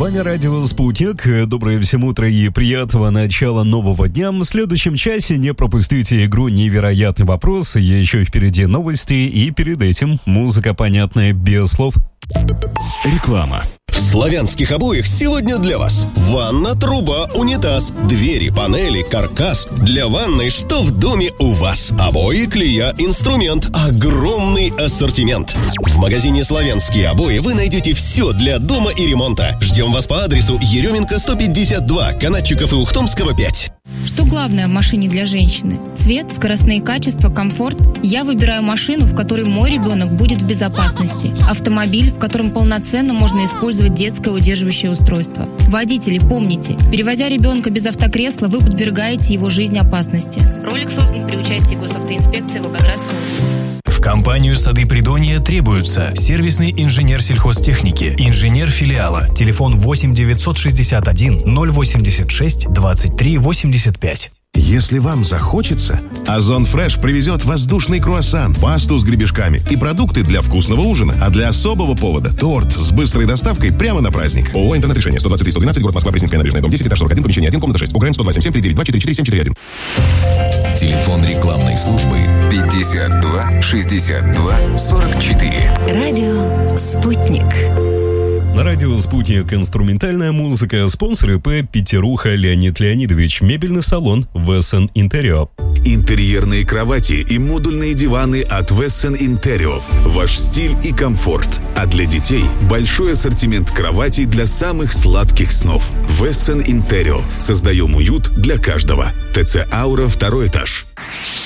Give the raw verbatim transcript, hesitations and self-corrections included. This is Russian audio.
вами радио «Спутник». Доброе всем утро и приятного начала нового дня. В следующем часе не пропустите игру «Невероятный вопрос». Еще впереди новости, и перед этим музыка, понятная без слов. Реклама. В славянских обоях сегодня для вас ванна, труба, унитаз, двери, панели, каркас. Для ванной что в доме у вас? Обои, клея, инструмент. Огромный ассортимент. В магазине «Славянские обои» вы найдете все для дома и ремонта. Ждем вас по адресу Еременко сто пятьдесят два, Канатчиков и Ухтомского пять. Что главное в машине для женщины? Цвет, скоростные качества, комфорт? Я выбираю машину, в которой мой ребенок будет в безопасности. Автомобиль, в котором полноценно можно использовать детское удерживающее устройство. Водители, помните, перевозя ребенка без автокресла, вы подвергаете его жизни опасности. Ролик создан при участии госавтоинспекции Волгоградской области. В компанию «Сады Придонья» требуются сервисный инженер сельхозтехники, инженер филиала, телефон восемь девятьсот шестьдесят один ноль восемьдесят шесть двадцать три восемьдесят пять. Если вам захочется, Озон Фреш привезет воздушный круассан, пасту с гребешками и продукты для вкусного ужина. А для особого повода – торт с быстрой доставкой прямо на праздник. ООО «Интернет-решение», сто двадцать три сто двенадцать, город Москва, Пресненская набережная, дом десять, этаж сорок один, помещение один, комната шесть. УКРН сто два семь семь три девять два четыре четыре семь четыре один. Телефон рекламной службы пятьдесят два шестьдесят два сорок четыре. Радио «Спутник». На радио «Спутник» инструментальная музыка. Спонсор ИП «Пятеруха» Леонид Леонидович. Мебельный салон «Весен Интерио». Интерьерные кровати и модульные диваны от Весен Интерио. Ваш стиль и комфорт. А для детей большой ассортимент кроватей для самых сладких снов. Весен Интерио. Создаем уют для каждого. ТЦ «Аура», второй этаж.